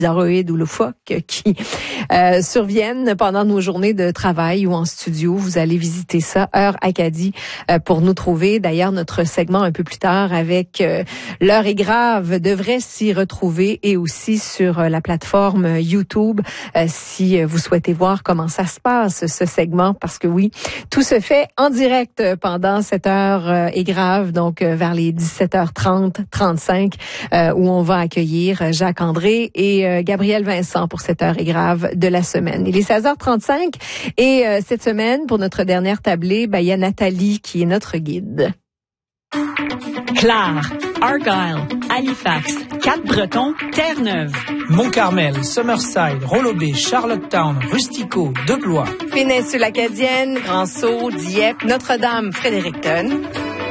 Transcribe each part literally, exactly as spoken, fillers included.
Aroïdes ou loufoques qui euh, surviennent pendant nos journées de travail ou en studio. Vous allez visiter ça, Heure Acadie, euh, pour nous trouver. D'ailleurs, notre segment un peu plus tard avec euh, L'heure est grave devrait s'y retrouver et aussi sur euh, la plateforme YouTube euh, si euh, vous souhaitez voir comment ça se passe, ce segment, parce que oui, tout se fait en direct pendant cette heure euh, est grave, donc euh, vers les dix-sept heures trente, trente-cinq, euh, où on va accueillir Jacques-André et euh, Gabriel Vincent pour cette heure est grave de la semaine. Il est seize heures trente-cinq et euh, cette semaine, pour notre dernière tablée, ben, il y a Nathalie qui est notre guide. Clare, Argyle, Halifax, Cap-Breton, Terre-Neuve, Mont-Carmel, Summerside, Rolobé, Charlottetown, Rustico, Deblois, Péninsule-Acadienne, Grand-Sault, Dieppe, Notre-Dame, Fredericton.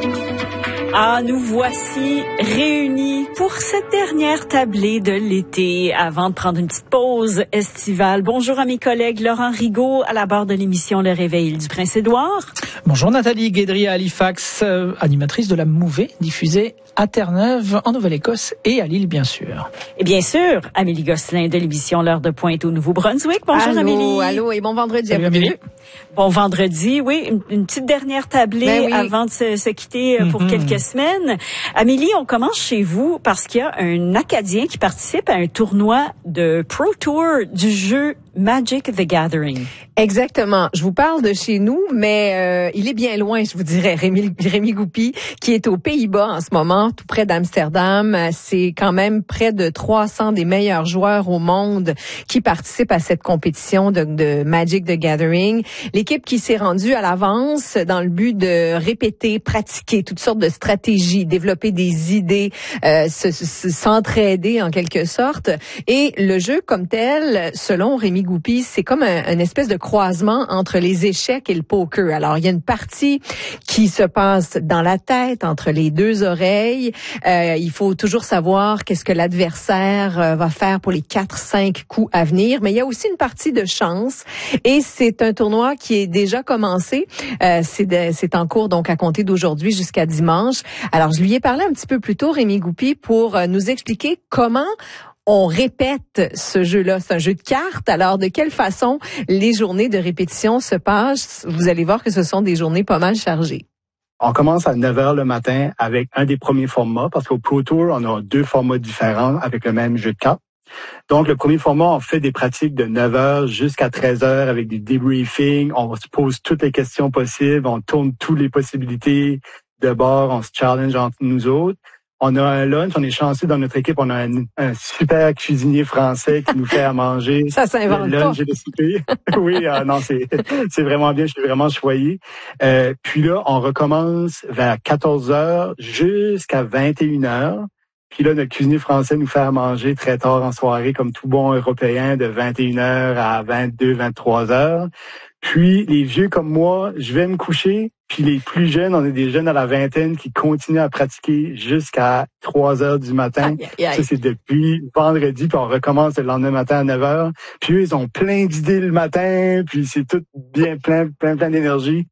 Ah, nous voici réunis pour cette dernière tablée de l'été avant de prendre une petite pause estivale. Bonjour à mes collègues Laurent Rigaud à la barre de l'émission Le Réveil du Prince-Édouard. Bonjour Nathalie Guédry à Halifax, euh, animatrice de la Mouvée diffusée à Terre-Neuve, en Nouvelle-Écosse et à Lille, bien sûr. Et bien sûr, Amélie Gosselin de l'émission L'heure de pointe au Nouveau-Brunswick. Bonjour allô, Amélie. Allô et bon vendredi. Salut, à vous Amélie. deux. Bon vendredi, oui, une, une petite dernière tablée ben oui. avant de se, se quitter pour mm-hmm. quelques semaines. Amélie, on commence chez vous parce qu'il y a un Acadien qui participe à un tournoi de Pro Tour du jeu Magic the Gathering. Exactement. Je vous parle de chez nous, mais euh, il est bien loin, je vous dirais, Rémi, Rémi Goupy, qui est aux Pays-Bas en ce moment, tout près d'Amsterdam. C'est quand même près de trois cents des meilleurs joueurs au monde qui participent à cette compétition de, de Magic the Gathering. L'équipe qui s'est rendue à l'avance dans le but de répéter, pratiquer toutes sortes de stratégies, développer des idées, euh, se, se, s'entraider en quelque sorte. Et le jeu comme tel, selon Rémi Goupy, c'est comme un, un espèce de croisement entre les échecs et le poker. Alors, il y a une partie qui se passe dans la tête, entre les deux oreilles. Euh, il faut toujours savoir qu'est-ce que l'adversaire euh, va faire pour les quatre, cinq coups à venir. Mais il y a aussi une partie de chance. Et c'est un tournoi qui est déjà commencé. Euh, c'est, de, c'est en cours, donc, à compter d'aujourd'hui jusqu'à dimanche. Alors, je lui ai parlé un petit peu plus tôt, Rémi Goupy, pour euh, nous expliquer comment on répète ce jeu-là. C'est un jeu de cartes. Alors, de quelle façon les journées de répétition se passent? Vous allez voir que ce sont des journées pas mal chargées. On commence à neuf heures le matin avec un des premiers formats, parce qu'au Pro Tour, on a deux formats différents avec le même jeu de cartes. Donc, le premier format, on fait des pratiques de neuf heures jusqu'à treize heures avec des debriefings. On se pose toutes les questions possibles. On tourne toutes les possibilités de bord. On se challenge entre nous autres. On a un lunch, on est chanceux dans notre équipe, on a un, un super cuisinier français qui nous fait à manger. Ça s'invente le lunch pas. et le souper. Oui, euh, non, c'est c'est vraiment bien, je suis vraiment choyé. Euh, puis là, on recommence vers quatorze heures jusqu'à vingt et une heures. Puis là, notre cuisinier français nous fait à manger très tard en soirée, comme tout bon Européen, de vingt et une heures à vingt-deux, vingt-trois heures. Puis, les vieux comme moi, je vais me coucher. Puis les plus jeunes, on est des jeunes à la vingtaine qui continuent à pratiquer jusqu'à trois heures du matin. Aïe, aïe, aïe. Ça, c'est depuis vendredi, puis on recommence le lendemain matin à neuf heures. Puis eux, ils ont plein d'idées le matin, puis c'est tout bien plein, plein, plein d'énergie.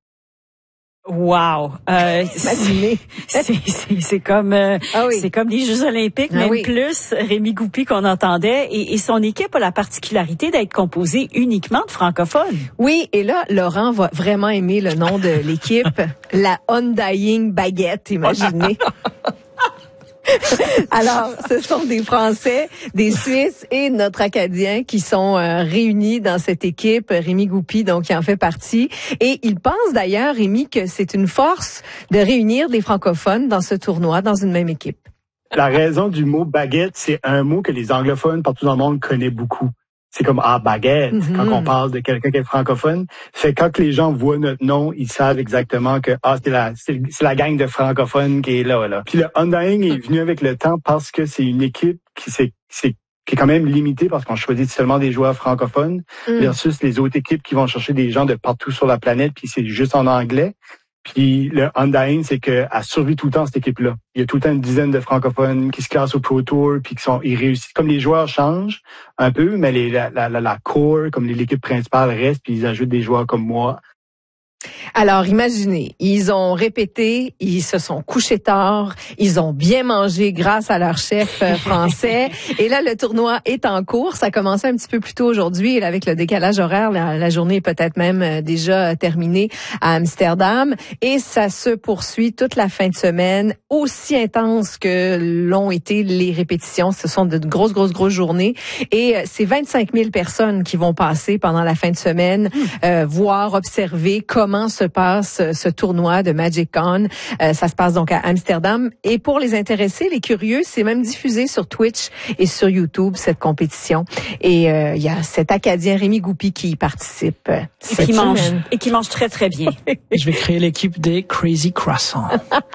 Wow, euh, c'est, c'est, c'est, c'est comme euh, ah oui. c'est comme les Jeux Olympiques, ah même oui. plus. Rémi Goupy qu'on entendait et, et son équipe a la particularité d'être composée uniquement de francophones. Oui, et là, Laurent va vraiment aimer le nom de l'équipe, la Undying Baguette, imaginez. Alors, ce sont des Français, des Suisses et notre Acadien qui sont euh, réunis dans cette équipe. Rémi Goupy, donc, qui en fait partie. Et il pense d'ailleurs, Rémi, que c'est une force de réunir des francophones dans ce tournoi, dans une même équipe. La raison du mot baguette, c'est un mot que les anglophones partout dans le monde connaissent beaucoup. C'est comme, ah, baguette, mm-hmm. quand on parle de quelqu'un qui est francophone. Fait que quand les gens voient notre nom, ils savent exactement que, ah, c'est la, c'est, c'est la gang de francophones qui est là, là. Puis le Undying est venu avec le temps parce que c'est une équipe qui s'est, c'est, qui est quand même limitée parce qu'on choisit seulement des joueurs francophones mm. versus les autres équipes qui vont chercher des gens de partout sur la planète puis c'est juste en anglais. Puis le Undying, c'est que a survécu tout le temps cette équipe-là. Il y a tout le temps une dizaine de francophones qui se classent au Pro Tour, puis qui sont ils réussissent. Comme les joueurs changent un peu, mais les, la, la, la core, comme l'équipe principale reste, puis ils ajoutent des joueurs comme moi. Alors, imaginez, ils ont répété, ils se sont couchés tard, ils ont bien mangé grâce à leur chef français. Et là, le tournoi est en cours. Ça a commencé un petit peu plus tôt aujourd'hui. Et là, avec le décalage horaire, la, la journée est peut-être même déjà terminée à Amsterdam. Et ça se poursuit toute la fin de semaine, aussi intense que l'ont été les répétitions. Ce sont de grosses, grosses, grosses journées. Et c'est vingt-cinq mille personnes qui vont passer pendant la fin de semaine, euh, voir, observer comment se passe ce tournoi de MagicCon. Euh, ça se passe donc à Amsterdam. Et pour les intéressés, les curieux, c'est même diffusé sur Twitch et sur YouTube, cette compétition. Et euh, il y a cet Acadien Rémi Goupy qui y participe. Et qui mange, et qui mange très, très bien. Je vais créer l'équipe des Crazy Croissants.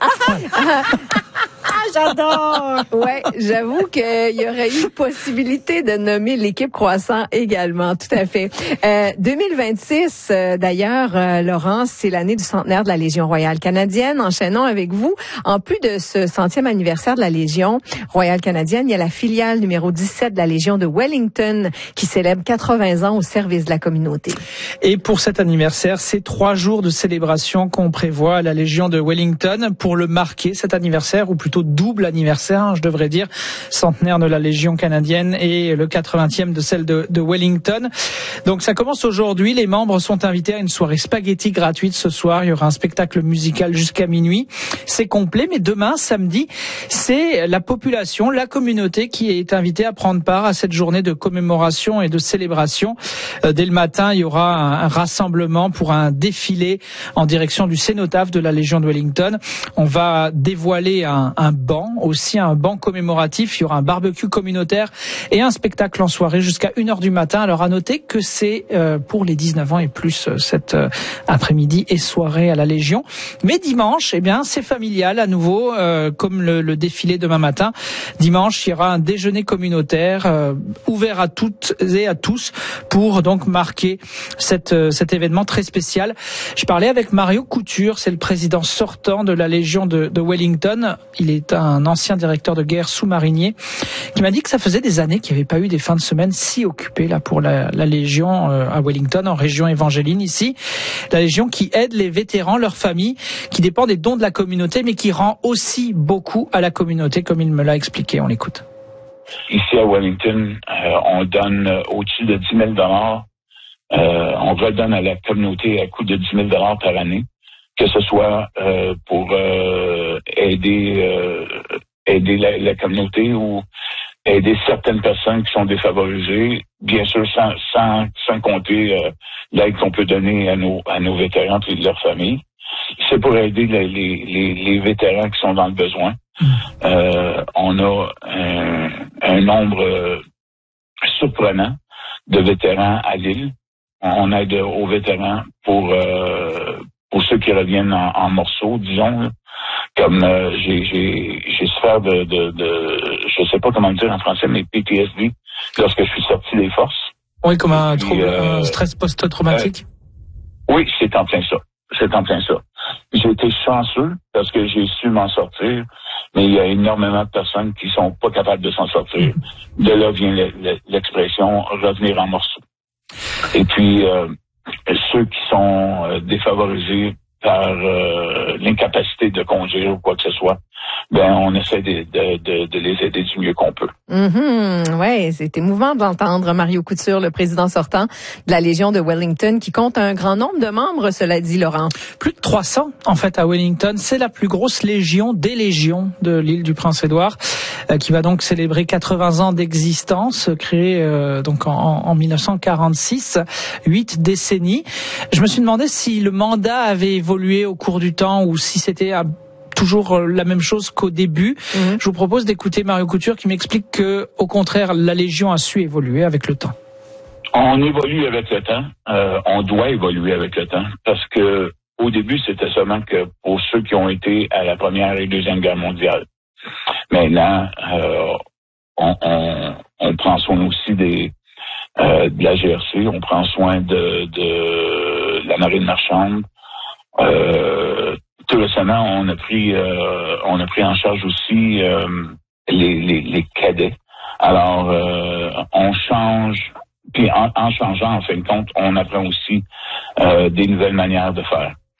Ah, j'adore! Ouais, j'avoue qu'il y aurait eu possibilité de nommer l'équipe Croissant également, tout à fait. Euh, deux mille vingt-six, euh, d'ailleurs, euh, Laurent, c'est l'année du centenaire de la Légion royale canadienne. Enchaînons avec vous. En plus de ce centième anniversaire de la Légion royale canadienne, il y a la filiale numéro dix-sept de la Légion de Wellington qui célèbre quatre-vingts ans au service de la communauté. Et pour cet anniversaire, c'est trois jours de célébration qu'on prévoit à la Légion de Wellington pour le marquer, cet anniversaire, ou plutôt double anniversaire, je devrais dire, centenaire de la Légion canadienne et le quatre-vingtième de celle de, de Wellington. Donc ça commence aujourd'hui, les membres sont invités à une soirée spaghetti gratuite ce soir, il y aura un spectacle musical jusqu'à minuit. C'est complet, mais demain, samedi, c'est la population, la communauté qui est invitée à prendre part à cette journée de commémoration et de célébration. Euh, dès le matin, il y aura un, un rassemblement pour un défilé en direction du cénotaphe de la Légion de Wellington. On va dévoiler un, un banc, aussi un banc commémoratif. Il y aura un barbecue communautaire et un spectacle en soirée jusqu'à une heure du matin. Alors à noter que c'est euh, pour les dix-neuf ans et plus euh, cet euh, après-midi et soirée à la Légion. Mais dimanche, eh bien, c'est familial à nouveau, euh, comme le, le défilé demain matin. Dimanche, il y aura un déjeuner communautaire euh, ouvert à toutes et à tous pour donc marquer cette, euh, cet événement très spécial. Je parlais avec Mario Couture, c'est le président sortant de la Légion de, de Wellington. Il est un ancien directeur de guerre sous-marinier qui m'a dit que ça faisait des années qu'il n'y avait pas eu des fins de semaine si occupées là pour la, la Légion euh, à Wellington, en région Évangéline ici. La Légion qui aide les vétérans, leurs familles, qui dépend des dons de la communauté, mais qui rend aussi beaucoup à la communauté, comme il me l'a expliqué. On l'écoute. Ici à Wellington, euh, on donne euh, au-dessus de dix mille dollars. Euh, on redonne à la communauté à coût de dix mille dollars par année, que ce soit euh, pour euh, aider euh, aider la, la communauté ou aider certaines personnes qui sont défavorisées, bien sûr sans sans, sans compter euh, l'aide qu'on peut donner à nos à nos vétérans et leurs familles. C'est pour aider les, les, les, les vétérans qui sont dans le besoin. Euh, on a un, un nombre euh, surprenant de vétérans à l'île. On aide aux vétérans pour euh, pour ceux qui reviennent en, en morceaux, disons. Comme euh, j'ai j'ai j'ai souffert de, de de je sais pas comment le dire en français, mais P T S D lorsque je suis sorti des forces. Oui, comme un, puis, trouble, euh, un stress post-traumatique. Euh, oui, c'est en plein ça. C'est en plein ça. J'ai été chanceux parce que j'ai su m'en sortir, mais il y a énormément de personnes qui sont pas capables de s'en sortir. De là vient l'expression revenir en morceaux. Et puis euh, ceux qui sont euh, défavorisés par euh, l'incapacité de conduire ou quoi que ce soit, ben on essaie de, de, de, de les aider du mieux qu'on peut. Mm-hmm. Ouais, c'est émouvant d'entendre Mario Couture, le président sortant de la Légion de Wellington, qui compte un grand nombre de membres, cela dit, Laurent. Plus de trois cents, en fait, à Wellington. C'est la plus grosse légion des légions de l'île du Prince-Édouard, euh, qui va donc célébrer quatre-vingts ans d'existence, créée euh, donc en, en mille neuf cent quarante-six, huit décennies. Je me suis demandé si le mandat avait évolué au cours du temps ou si c'était à toujours la même chose qu'au début. Mmh. Je vous propose d'écouter Mario Couture qui m'explique que, au contraire, la Légion a su évoluer avec le temps. On évolue avec le temps. Euh, on doit évoluer avec le temps parce que au début, c'était seulement que pour ceux qui ont été à la Première et Deuxième Guerre mondiale. Maintenant, euh, on, on, on prend soin aussi des euh, de la G R C, on prend soin de, de la marine marchande. Euh, Tout récemment, on a pris, euh, on a pris en charge aussi euh, les, les, les cadets. Alors, euh, on change, puis en, en changeant, en fin de compte, on apprend aussi euh, des nouvelles manières de faire.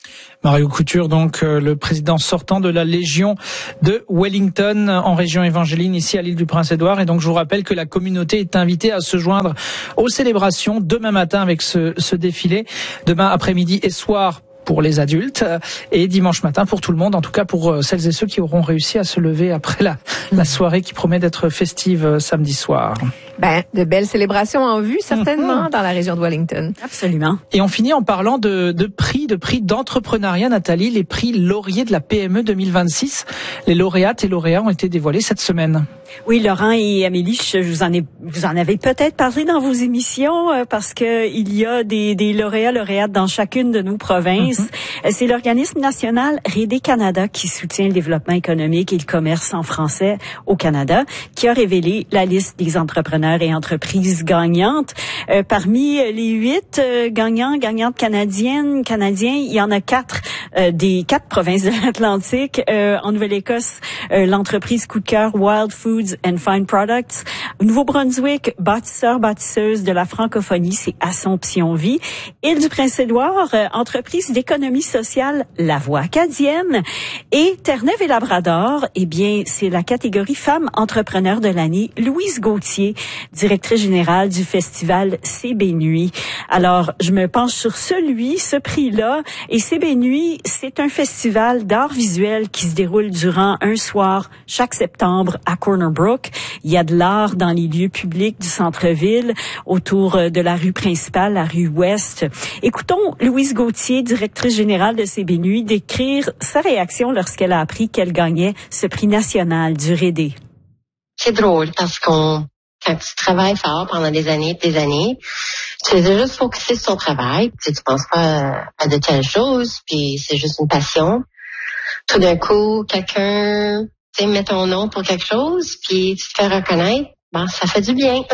Mario Couture, donc euh, le président sortant de la Légion de Wellington en région Évangéline, ici à l'île du Prince-Édouard. Et donc je vous rappelle que la communauté est invitée à se joindre aux célébrations demain matin avec ce, ce défilé, demain après-midi et soir pour les adultes et dimanche matin pour tout le monde, en tout cas pour celles et ceux qui auront réussi à se lever après la, la soirée qui promet d'être festive samedi soir. Ben, de belles célébrations en vue, certainement, mmh. dans la région de Wellington. Absolument. Et on finit en parlant de, de prix, de prix d'entrepreneuriat, Nathalie, les prix Laurier de la P M E deux mille vingt-six. Les lauréates et lauréats ont été dévoilés cette semaine. Oui, Laurent et Amélie, je vous en ai, vous en avez peut-être parlé dans vos émissions euh, parce que il y a des, des lauréats, lauréates dans chacune de nos provinces. Mm-hmm. C'est l'organisme national Rédé Canada qui soutient le développement économique et le commerce en français au Canada, qui a révélé la liste des entrepreneurs et entreprises gagnantes. Euh, parmi les huit euh, gagnants, gagnantes canadiennes, canadiens, il y en a quatre euh, des quatre provinces de l'Atlantique. Euh, en Nouvelle-Écosse, euh, l'entreprise coup de cœur Wild Foods and Fine Products. Au Nouveau-Brunswick, bâtisseur, bâtisseuse de la francophonie, c'est Assomption Vie. Île du Prince-Édouard, euh, entreprise d'économie sociale La Voix acadienne. Et Terre-Neuve et Labrador, eh bien, c'est la catégorie Femmes entrepreneurs de l'année. Louise Gauthier, directrice générale du festival C B Nuit. Alors, je me penche sur celui, ce prix-là. Et C B Nuit, c'est un festival d'art visuel qui se déroule durant un soir chaque septembre à Corner Brook. Il y a de l'art dans les lieux publics du centre-ville, autour de la rue principale, la rue Ouest. Écoutons Louise Gauthier, directrice générale de C B Nuit, décrire sa réaction lorsqu'elle a appris qu'elle gagnait ce prix national du Rédé. C'est drôle parce qu'on, quand tu travailles fort pendant des années et des années, tu es juste focusé sur ton travail, puis tu penses pas à de telles choses, puis c'est juste une passion. Tout d'un coup, quelqu'un tu sais, mets ton nom pour quelque chose, puis tu te fais reconnaître, bon, ça fait du bien.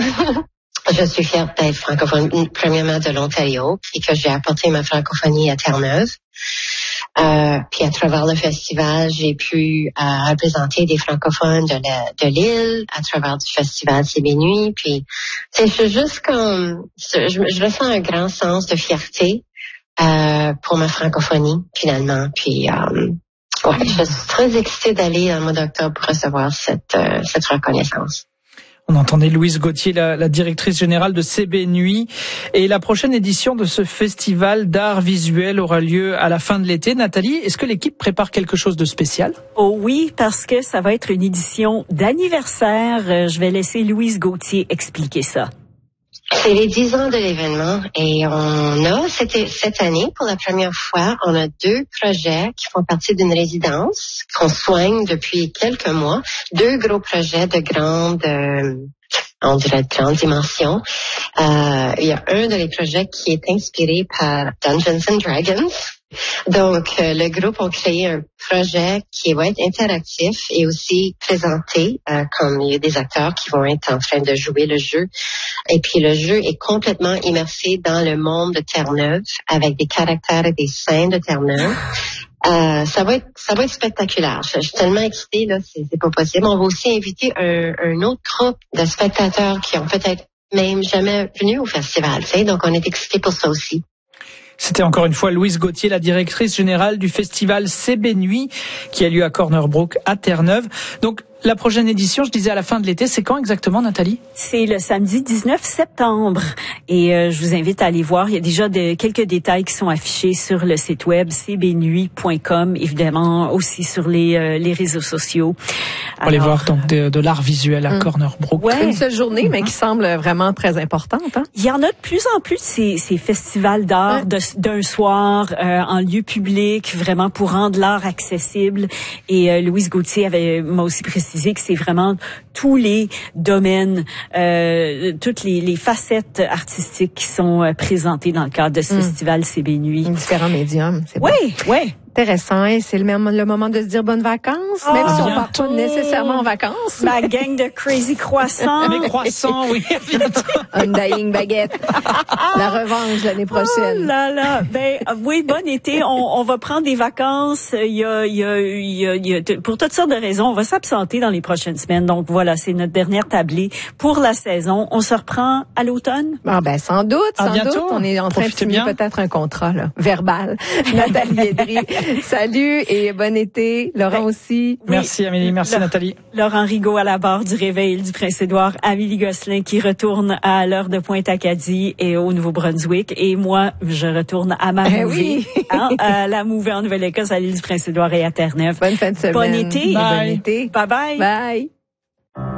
Je suis fière d'être francophone, premièrement de l'Ontario, puis que j'ai apporté ma francophonie à Terre-Neuve. Euh, puis à travers le festival, j'ai pu euh, représenter des francophones de, la, de l'île, à travers du festival C B Nuit. Puis, tu sais, je suis juste comme, je, je ressens un grand sens de fierté euh, pour ma francophonie, finalement. Puis, euh, Ouais, je suis très excitée d'aller en mois d'octobre pour recevoir cette, euh, cette reconnaissance. On entendait Louise Gauthier, la, la directrice générale de C B Nuit. Et la prochaine édition de ce festival d'art visuel aura lieu à la fin de l'été. Nathalie, est-ce que l'équipe prépare quelque chose de spécial? Oh oui, parce que ça va être une édition d'anniversaire. Je vais laisser Louise Gauthier expliquer ça. C'est les dix ans de l'événement et on a, c'était cette année, pour la première fois, on a deux projets qui font partie d'une résidence qu'on soigne depuis quelques mois. Deux gros projets de grande, euh, on dirait de grande dimension. Euh, il y a un de les projets qui est inspiré par Dungeons and Dragons. Donc, euh, le groupe a créé un projet qui va être interactif et aussi présenté, euh, comme il y a des acteurs qui vont être en train de jouer le jeu. Et puis, le jeu est complètement immersé dans le monde de Terre-Neuve avec des caractères et des scènes de Terre-Neuve. Euh, ça va être, ça va être spectaculaire. Je, je suis tellement excitée, là, c'est, c'est pas possible. On va aussi inviter un, un autre groupe de spectateurs qui ont peut-être même jamais venu au festival, tu sais. Donc, on est excités pour ça aussi. C'était encore une fois Louise Gauthier, la directrice générale du festival C B Nuit, qui a lieu à Corner Brook, à Terre-Neuve. Donc, la prochaine édition, je disais à la fin de l'été, c'est quand exactement, Nathalie? C'est le samedi dix-neuf septembre. Et euh, je vous invite à aller voir. Il y a déjà de, quelques détails qui sont affichés sur le site web c b nuit point com, évidemment aussi sur les, euh, les réseaux sociaux. On va aller voir donc de, de l'art visuel à hum. Corner Brook. Ouais, une seule journée, mais qui semble vraiment très importante. Hein? Il y en a de plus en plus ces, ces festivals d'art ouais. de, d'un soir euh, en lieu public, vraiment pour rendre l'art accessible. Et euh, Louise Gauthier avait m'a aussi précisé que c'est vraiment tous les domaines, euh, toutes les, les facettes artistiques qui sont euh, présentées dans le cadre de ce mmh. festival C B Nuit. Différents médiums, c'est bon. Oui, oui. Intéressant. Et c'est le même le moment de se dire bonnes vacances, oh, même si on bientôt. part pas nécessairement en vacances. Ma gang de crazy croissants. Mes croissants, oui. Undying Baguette. La revanche l'année prochaine. Oh là là. Ben oui, bon été. On, on va prendre des vacances. Il y a, il y a, il y a, il y a pour toutes sortes de raisons, on va s'absenter dans les prochaines semaines. Donc voilà, c'est notre dernière tablée pour la saison. On se reprend à l'automne. Ah ben sans doute, À sans bientôt. doute. On est en train Profitez de signer bien. peut-être un contrat là, verbal. Nathalie Edry, salut et bon été. Laurent Ben, aussi. Merci Amélie, merci Le- Nathalie. Laurent Rigaud à la barre du Réveil du Prince-Édouard, Amélie Gosselin qui retourne à l'heure de Pointe-Acadie et au Nouveau-Brunswick. Et moi, je retourne à ma Eh mouvée, oui. hein, à la mouvée en Nouvelle-Écosse, à l'île du Prince-Édouard et à Terre-Neuve. Bonne fin de semaine. Bon été. Bon Bye. été. Bye bye. Bye.